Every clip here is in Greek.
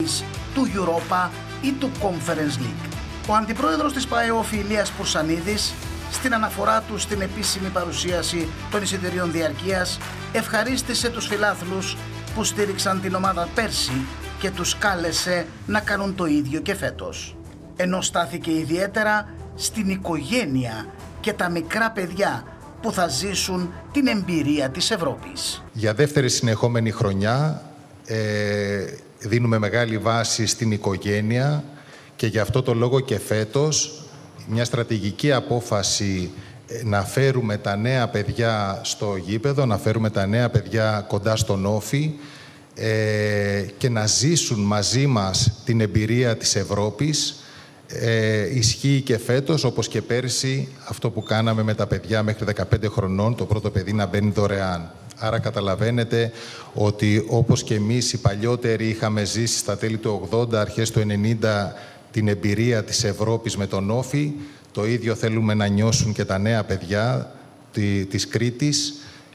του Europa ή του Conference League. Ο αντιπρόεδρος της ΠΑΕΟΦ Ηλίας Πουρσανίδης, στην αναφορά του στην επίσημη παρουσίαση των εισιτηρίων διαρκείας, ευχαρίστησε τους φιλάθλους που στήριξαν την ομάδα πέρσι και τους κάλεσε να κάνουν το ίδιο και φέτος. Ενώ στάθηκε ιδιαίτερα στην οικογένεια και τα μικρά παιδιά που θα ζήσουν την εμπειρία της Ευρώπης. Για δεύτερη συνεχόμενη χρονιά δίνουμε μεγάλη βάση στην οικογένεια και γι' αυτό το λόγο και φέτος μια στρατηγική απόφαση να φέρουμε τα νέα παιδιά στο γήπεδο, να φέρουμε τα νέα παιδιά κοντά στον Όφη και να ζήσουν μαζί μας την εμπειρία της Ευρώπης. Ισχύει και φέτος, όπως και πέρσι, αυτό που κάναμε με τα παιδιά μέχρι 15 χρονών, το πρώτο παιδί να μπαίνει δωρεάν. Άρα καταλαβαίνετε ότι όπως και εμείς οι παλιότεροι είχαμε ζήσει στα τέλη του 80, αρχές του 90, την εμπειρία της Ευρώπης με τον Όφη, το ίδιο θέλουμε να νιώσουν και τα νέα παιδιά της Κρήτης,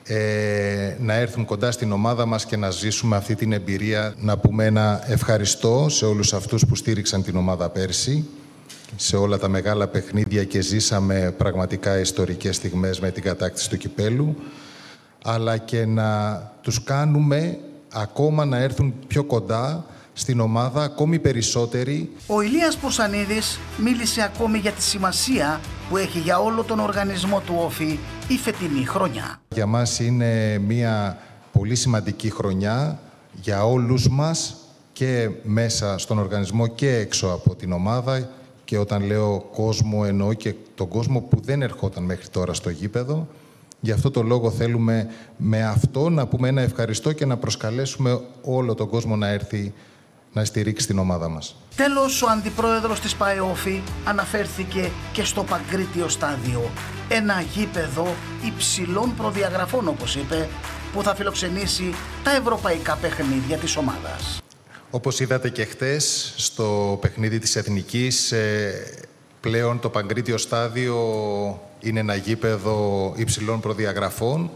να έρθουν κοντά στην ομάδα μας και να ζήσουμε αυτή την εμπειρία. Να πούμε ένα ευχαριστώ σε όλους αυτούς που στήριξαν την ομάδα πέρσι, σε όλα τα μεγάλα παιχνίδια και ζήσαμε πραγματικά ιστορικές στιγμές με την κατάκτηση του κυπέλου, αλλά και να τους κάνουμε ακόμα να έρθουν πιο κοντά στην ομάδα, ακόμη περισσότεροι. Ο Ηλίας Πουρσανίδης μίλησε ακόμη για τη σημασία που έχει για όλο τον οργανισμό του Όφη η φετινή χρονιά. Για μας είναι μια πολύ σημαντική χρονιά για όλους μας και μέσα στον οργανισμό και έξω από την ομάδα, και όταν λέω κόσμο εννοώ και τον κόσμο που δεν ερχόταν μέχρι τώρα στο γήπεδο. Γι' αυτό το λόγο θέλουμε με αυτό να πούμε ένα ευχαριστώ και να προσκαλέσουμε όλο τον κόσμο να έρθει να στηρίξει την ομάδα μας. Τέλος, ο αντιπρόεδρος της ΠΑΕΟΦΗ αναφέρθηκε και στο Παγκρίτιο Στάδιο, ένα γήπεδο υψηλών προδιαγραφών, όπως είπε, που θα φιλοξενήσει τα ευρωπαϊκά παιχνίδια της ομάδας. Όπως είδατε και χτες στο παιχνίδι της Εθνικής, πλέον το Παγκρίτιο Στάδιο είναι ένα γήπεδο υψηλών προδιαγραφών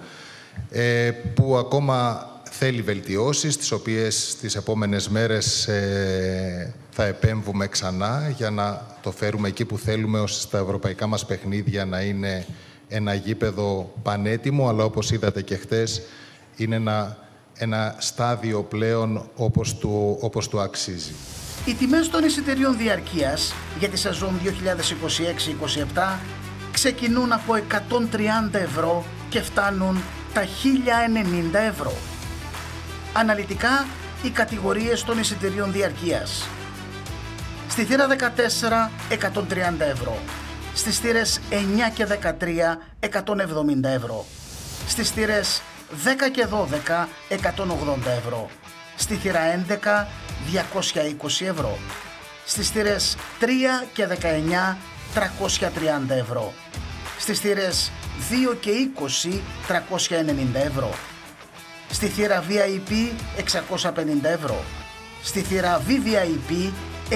που ακόμα θέλει βελτιώσεις, τις οποίες τις επόμενες μέρες θα επέμβουμε ξανά για να το φέρουμε εκεί που θέλουμε, ώστε στα ευρωπαϊκά μας παιχνίδια να είναι ένα γήπεδο πανέτοιμο, αλλά όπως είδατε και χτες είναι ένα στάδιο πλέον όπως του αξίζει. Οι τιμές των εισιτηρίων διαρκείας για τη σεζόν 2026-27 ξεκινούν από 130 ευρώ και φτάνουν τα 1090 ευρώ. Αναλυτικά, οι κατηγορίες των εισιτηρίων διαρκείας. Στη θύρα 14, 130 ευρώ. Στις θύρες 9 και 13, 170 ευρώ. Στις θύρες 10 και 12, 180 ευρώ. Στη θύρα 11, 220 ευρώ. Στις θύρες 3 και 19, 330 ευρώ. Στις θύρες 2 και 20, 390 ευρώ. Στη θύρα VIP, 650 ευρώ. Στη θύρα VVIP,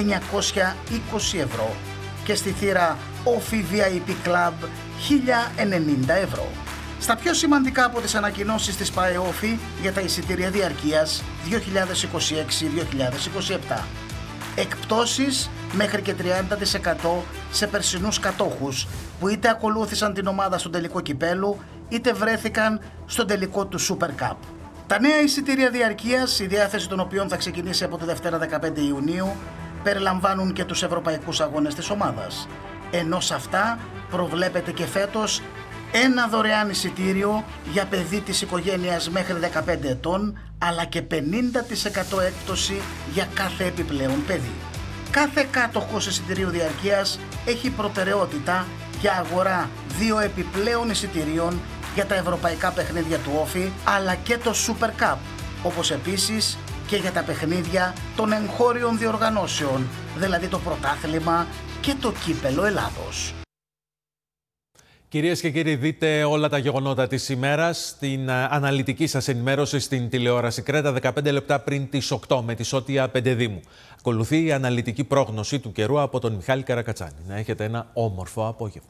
920 ευρώ. Και στη θύρα OFI VIP Club, 1090 ευρώ. Στα πιο σημαντικά από τις ανακοινώσεις της ΠΑΕΟΦΗ για τα εισιτήρια διαρκείας 2026-2027. Εκπτώσεις μέχρι και 30% σε περσινούς κατόχους που είτε ακολούθησαν την ομάδα στον τελικό κυπέλου είτε βρέθηκαν στον τελικό του Super Cup. Τα νέα εισιτήρια διαρκείας, η διάθεση των οποίων θα ξεκινήσει από τη Δευτέρα 15 Ιουνίου, περιλαμβάνουν και τους ευρωπαϊκούς αγώνες της ομάδας. Ενώ σε αυτά προβλέπεται και φέτος ένα δωρεάν εισιτήριο για παιδί της οικογένειας μέχρι 15 ετών, αλλά και 50% έκπτωση για κάθε επιπλέον παιδί. Κάθε κάτοχος εισιτηρίου διαρκείας έχει προτεραιότητα για αγορά 2 επιπλέον εισιτηρίων για τα ευρωπαϊκά παιχνίδια του Όφη, αλλά και το Super Cup, όπως επίσης και για τα παιχνίδια των εγχώριων διοργανώσεων, δηλαδή το πρωτάθλημα και το κύπελο Ελλάδος. Κυρίες και κύριοι, δείτε όλα τα γεγονότα της ημέρας στην αναλυτική σας ενημέρωση στην τηλεόραση Κρέτα 15 λεπτά πριν τις 8 με τη Σώτια Πεντεδήμου. Ακολουθεί η αναλυτική πρόγνωση του καιρού από τον Μιχάλη Καρακατσάνη. Να έχετε ένα όμορφο απόγευμα.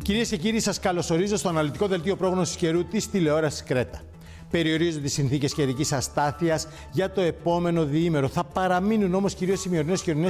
Κυρίες και κύριοι, σας καλωσορίζω στο αναλυτικό δελτίο πρόγνωσης καιρού της τηλεόρασης Κρέτα. Περιορίζονται οι συνθήκες καιρικής αστάθειας για το επόμενο διήμερο. Θα παραμείνουν όμως κυρίως σημερινές και ορεινές